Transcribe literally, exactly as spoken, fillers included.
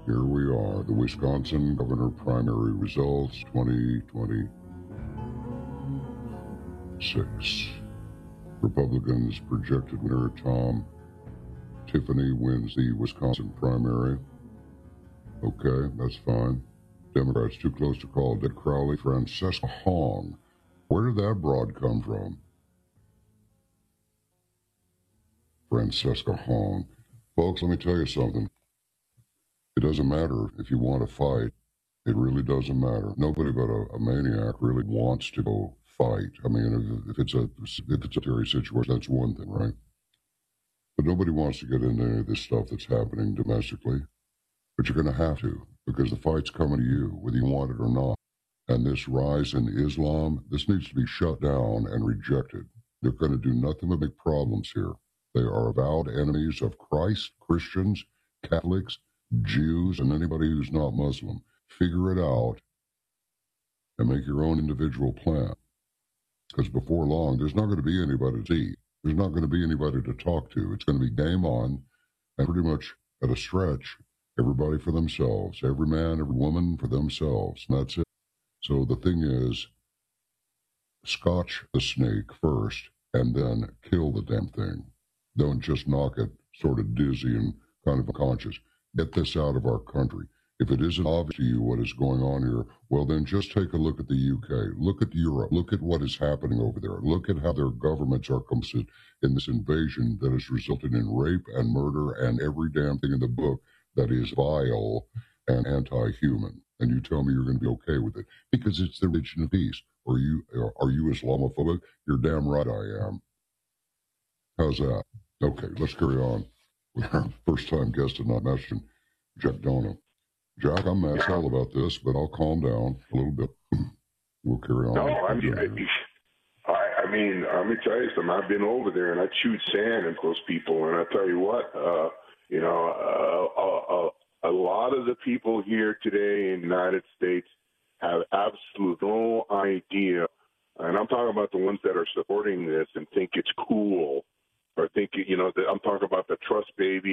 Here we are, the Wisconsin governor primary results twenty twenty-six. Republicans projected winner Tom Tiffany wins the Wisconsin primary. Okay, that's fine. Democrats too close to call Dick Crowley. Francesca Hong. Where did that broad come from? Francesca Hong. Folks, let me tell you something. It doesn't matter if you want to fight. It really doesn't matter. Nobody but a, a maniac really wants to go fight. I mean, if, if it's a if it's a serious situation, that's one thing, right? But nobody wants to get into any of this stuff that's happening domestically. But you're going to have to, because the fight's coming to you, whether you want it or not. And this rise in Islam, this needs to be shut down and rejected. They're going to do nothing but make problems here. They are avowed enemies of Christ, Christians, Catholics, Jews, and anybody who's not Muslim. Figure it out and make your own individual plan. Because before long, there's not going to be anybody to see. There's not going to be anybody to talk to. It's going to be game on, and pretty much at a stretch, everybody for themselves. Every man, every woman for themselves. And that's it. So the thing is, scotch the snake first, and then kill the damn thing. Don't just knock it sort of dizzy and kind of unconscious. Get this out of our country. If it isn't obvious to you what is going on here, well, then just take a look at the U K. Look at Europe. Look at what is happening over there. Look at how their governments are complicit in this invasion that has resulted in rape and murder and every damn thing in the book that is vile and anti-human. And you tell me you're going to be okay with it because it's the religion of peace. Are you, are you Islamophobic? You're damn right I am. How's that? Okay, let's carry on with our first-time guest and not mentioned, Jack Dono. Jack, I'm mad as hell about this, but I'll calm down a little bit. We'll carry on. No, I mean, I, I mean, let me tell you something. I've been over there and I chewed sand at those people, and I tell you what, uh, you know, uh, uh, uh, a lot of the people here today in the United States have absolute no idea, and I'm talking about the ones that are supporting this and think it's cool, or think, you know, that I'm talking about the trust baby.